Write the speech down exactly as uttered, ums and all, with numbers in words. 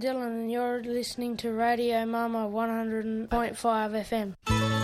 Dylan and you're listening to Radio Mama one hundred point five F M.